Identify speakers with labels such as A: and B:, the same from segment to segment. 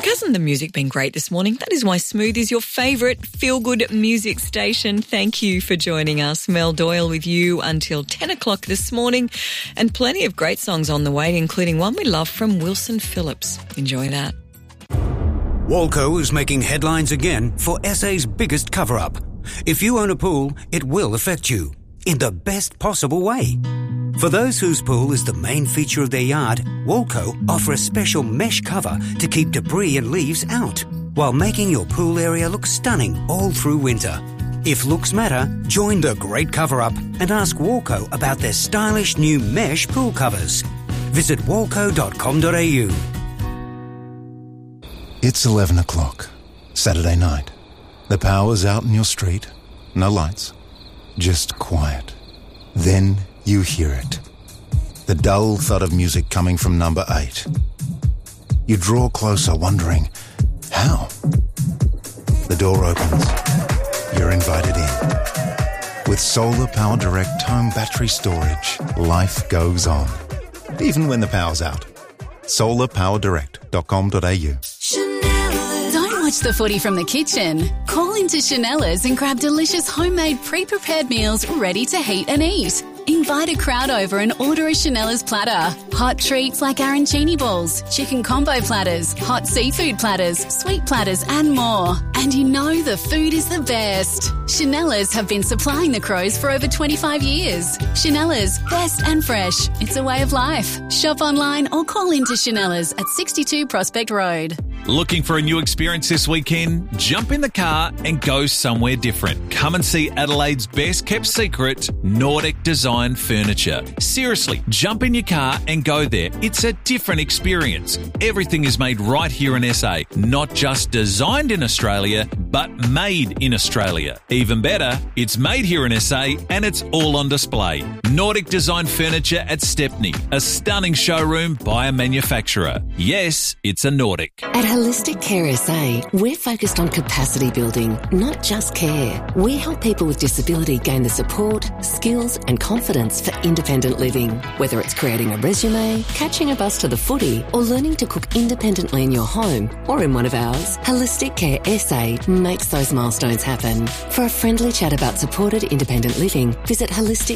A: Hasn't the music been great this morning? That is why Smooth is your favourite feel-good music station. Thank you for joining us. Mel Doyle with you until 10 o'clock this morning, and plenty of great songs on the way, including one we love from Wilson Phillips. Enjoy that.
B: Walco is making headlines again for SA's biggest cover-up. If you own a pool, it will affect you in the best possible way. For those whose pool is the main feature of their yard, Walco offer a special mesh cover to keep debris and leaves out, while making your pool area look stunning all through winter. If looks matter, join the great cover-up and ask Walco about their stylish new mesh pool covers. Visit walco.com.au.
C: It's 11 o'clock, Saturday night. The power's out in your street, no lights, just quiet. Then you hear it. The dull thud of music coming from number 8. You draw closer, wondering, how? The door opens. You're invited in. With Solar Power Direct home battery storage, life goes on. Even when the power's out. solarpowerdirect.com.au.
D: Don't watch the footy from the kitchen. Call into Chanella's and grab delicious homemade pre-prepared meals ready to heat and eat. Invite a crowd over and order a Chanella's platter. Hot treats like arancini balls, chicken combo platters, hot seafood platters, sweet platters and more. And you know the food is the best. Chanella's have been supplying the Crows for over 25 years. Chanella's, best and fresh. It's a way of life. Shop online or call into Chanella's at 62 Prospect Road.
E: Looking for a new experience this weekend? Jump in the car and go somewhere different. Come and see Adelaide's best kept secret, Nordic Design Furniture. Seriously, jump in your car and go there. It's a different experience. Everything is made right here in SA. Not just designed in Australia, but made in Australia. Even better, it's made here in SA and it's all on display. Nordic Design Furniture at Stepney, a stunning showroom by a manufacturer. Yes, it's a Nordic.
F: At Holistic Care SA, we're focused on capacity building, not just care. We help people with disability gain the support, skills and confidence for independent living. Whether it's creating a resume, catching a bus to the footy, or learning to cook independently in your home or in one of ours, Holistic Care SA makes those milestones happen. For a friendly chat about supported independent living, visit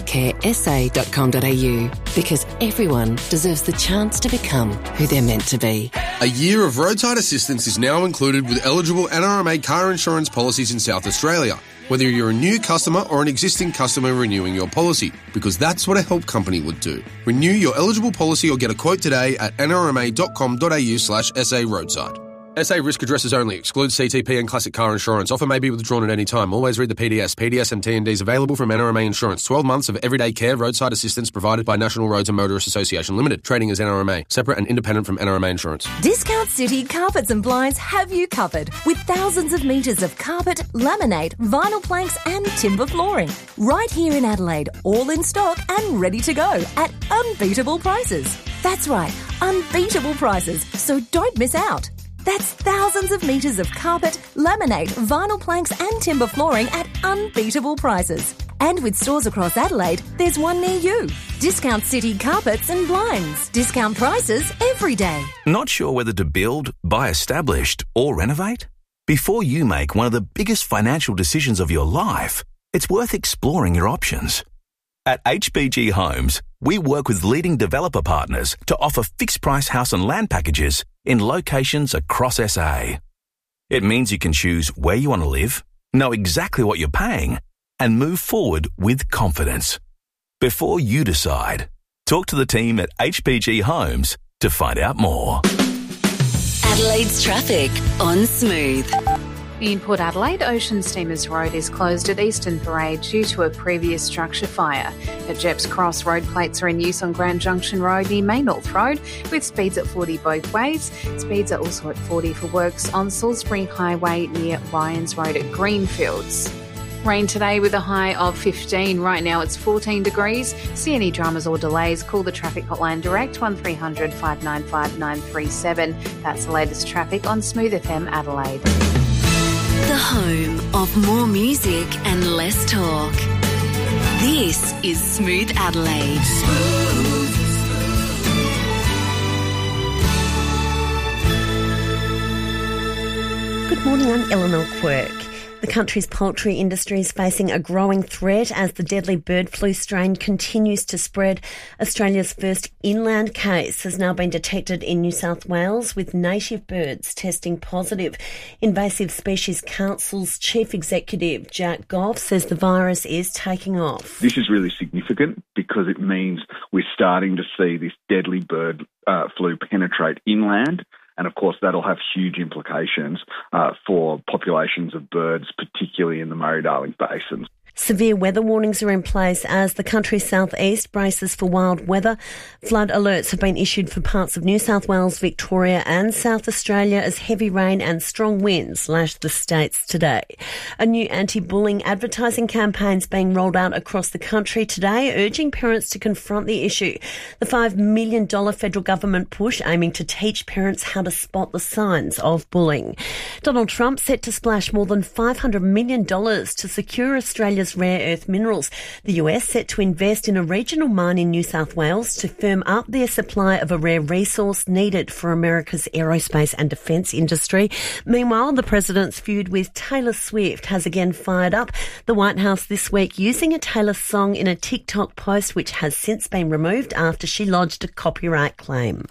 F: holisticcaresa.com.au, because everyone deserves the chance to become who they're meant to be.
G: A year of roadside assistance is now included with eligible NRMA car insurance policies in South Australia, whether you're a new customer or an existing customer renewing your policy, because that's what a help company would do. Renew your eligible policy or get a quote today at nrma.com.au/SA roadside. SA risk addresses only. Excludes CTP and classic car insurance. Offer may be withdrawn at any time. Always read the PDS. PDS and T&Ds available from NRMA Insurance. 12 months of everyday care roadside assistance provided by National Roads and Motorists Association Limited. Trading as NRMA. Separate and independent from NRMA Insurance.
H: Discount City Carpets and Blinds have you covered with thousands of metres of carpet, laminate, vinyl planks and timber flooring. Right here in Adelaide, all in stock and ready to go at unbeatable prices. That's right, unbeatable prices, so don't miss out. That's thousands of metres of carpet, laminate, vinyl planks and timber flooring at unbeatable prices. And with stores across Adelaide, there's one near you. Discount City Carpets and Blinds. Discount prices every day.
I: Not sure whether to build, buy established or renovate? Before you make one of the biggest financial decisions of your life, it's worth exploring your options. At HBG Homes, we work with leading developer partners to offer fixed-price house and land packages in locations across SA. It means you can choose where you want to live, know exactly what you're paying, and move forward with confidence. Before you decide, talk to the team at HBG Homes to find out more.
F: Adelaide's traffic on Smooth.
J: In Port Adelaide, Ocean Steamers Road is closed at Eastern Parade due to a previous structure fire. At Jeps Cross, road plates are in use on Grand Junction Road near Main North Road, with speeds at 40 both ways. Speeds are also at 40 for works on Salisbury Highway near Ryans Road at Greenfields. Rain today with a high of 15. Right now it's 14 degrees. See any dramas or delays, call the traffic hotline direct 1300 595 937. That's the latest traffic on Smooth FM Adelaide.
F: The home of more music and less talk. This is Smooth Adelaide. Smooth.
K: 9 Good morning, I'm Eleanor Quirk. The country's poultry industry is facing a growing threat as the deadly bird flu strain continues to spread. Australia's first inland case has now been detected in New South Wales, with native birds testing positive. Invasive Species Council's Chief Executive Jack Goff says the virus is taking off.
L: This is really significant because it means we're starting to see this deadly bird flu penetrate inland. And, of course, that'll have huge implications for populations of birds, particularly in the Murray-Darling Basin.
K: Severe weather warnings are in place as the country's southeast braces for wild weather. Flood alerts have been issued for parts of New South Wales, Victoria and South Australia as heavy rain and strong winds lash the states today. A new anti-bullying advertising campaign is being rolled out across the country today, urging parents to confront the issue. The $5 million federal government push aiming to teach parents how to spot the signs of bullying. Donald Trump set to splash more than $500 million to secure Australia's rare earth minerals. The US set to invest in a regional mine in New South Wales to firm up their supply of a rare resource needed for America's aerospace and defence industry. Meanwhile, the president's feud with Taylor Swift has again fired up. The White House this week using a Taylor song in a TikTok post which has since been removed after she lodged a copyright claim.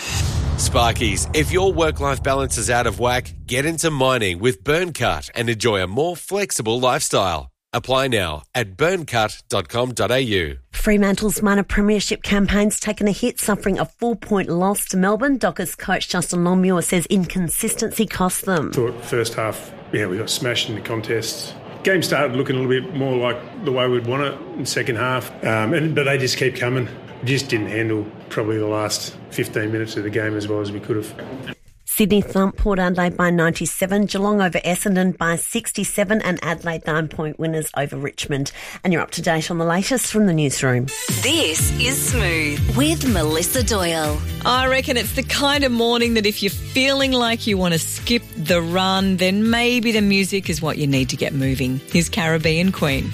M: Sparkies, if your work-life balance is out of whack, get into mining with Burncut and enjoy a more flexible lifestyle. Apply now at burncut.com.au.
K: Fremantle's minor premiership campaign's taken a hit, suffering a 4-point loss to Melbourne. Dockers coach Justin Longmuir says inconsistency cost them.
N: Thought first half, we got smashed in the contests. Game started looking a little bit more like the way we'd want it in the second half, but they just keep coming. We just didn't handle probably the last 15 minutes of the game as well as we could have.
K: Sydney thumped Port Adelaide by 97, Geelong over Essendon by 67 and Adelaide 9-point winners over Richmond. And you're up to date on the latest from the newsroom.
O: This is Smooth with Melissa Doyle.
A: I reckon it's the kind of morning that if you're feeling like you want to skip the run, then maybe the music is what you need to get moving. Here's Caribbean Queen.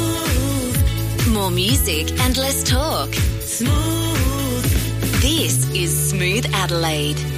O: Smooth. More music and less talk. Smooth. This is Smooth Adelaide.